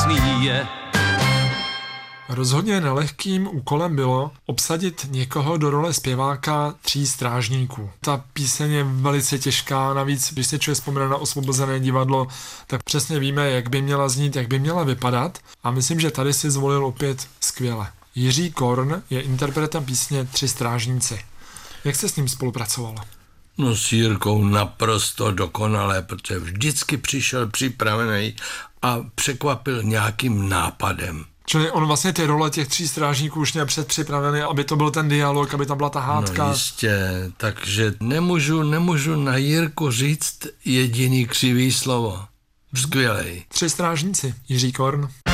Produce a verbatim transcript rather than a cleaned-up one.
krásný je. Rozhodně nelehkým úkolem bylo obsadit někoho do role zpěváka Tří strážníků. Ta píseň je velice těžká, navíc když se člověk vzpomene na Osvobozené divadlo, tak přesně víme, jak by měla znít, jak by měla vypadat a myslím, že tady si zvolil opět skvěle. Jiří Korn je interpretem písně Tři strážníci. Jak se s ním spolupracovalo? No s Jirkou naprosto dokonale, protože vždycky přišel připravený a překvapil nějakým nápadem. Čili on vlastně ty role těch tří strážníků už měl předpřipravený, aby to byl ten dialog, aby tam byla ta hádka. No jistě, takže nemůžu, nemůžu na Jirku říct jediný křivý slovo. Skvělej. Tři strážníci, Jiří Korn.